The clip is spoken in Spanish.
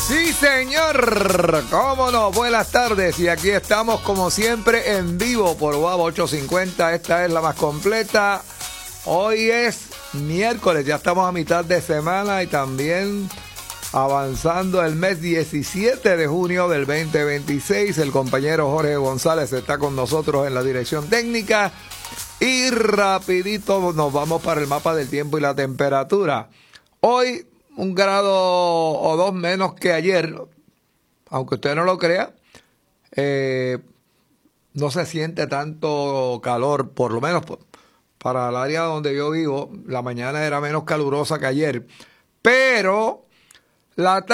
Sí, señor. ¿Cómo no? Buenas tardes. Y aquí estamos, como siempre, en vivo por WAV 850. Esta es la más completa. Hoy es miércoles. Ya estamos a mitad de semana y también avanzando el mes 17 de junio del 2026. El compañero Jorge González está con nosotros en la dirección técnica. Y rapidito nos vamos para el mapa del tiempo y la temperatura. Hoy 1 grado o 2 menos que ayer, aunque usted no lo crea. No se siente tanto calor, por lo menos para el área donde yo vivo. La mañana era menos calurosa que ayer, pero la